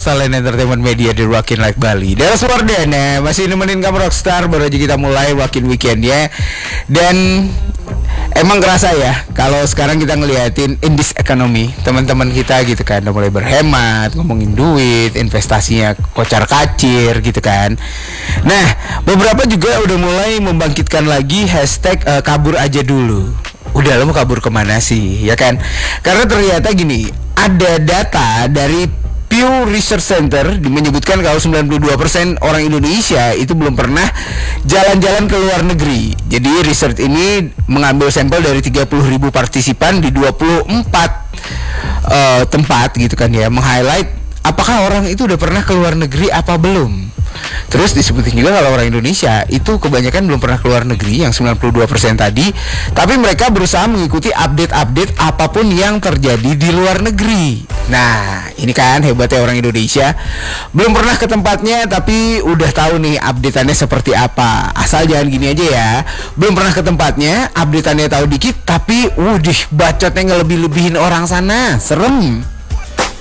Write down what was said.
Talent Entertainment Media di Rockin Like Bali. Dari Wardana masih nemenin kamu Rockstar. Baru aja kita mulai Rockin Weekendnya. Dan emang kerasa ya kalau sekarang kita ngeliatin in this economy, teman-teman kita gitu kan udah mulai berhemat, ngomongin duit, investasinya kocar-kacir gitu kan. Nah, beberapa juga udah mulai membangkitkan lagi hashtag kabur aja dulu. Udah, lo mau kabur kemana sih, ya kan? Karena ternyata gini, ada data dari Pew Research Center menyebutkan kalau 92% orang Indonesia itu belum pernah jalan-jalan ke luar negeri. Jadi research ini mengambil sampel dari 30.000 partisipan di 24 tempat gitu kan ya, meng-highlight apakah orang itu udah pernah ke luar negeri apa belum. Terus disebutin juga kalau orang Indonesia itu kebanyakan belum pernah keluar negeri, yang 92% tadi, tapi mereka berusaha mengikuti update-update apapun yang terjadi di luar negeri. Nah, ini kan hebatnya orang Indonesia, belum pernah ke tempatnya tapi udah tahu nih update-annya seperti apa. Asal jangan gini aja ya, belum pernah ke tempatnya, update-annya tahu dikit tapi bacotnya ngelebih-lebihin orang sana, serem.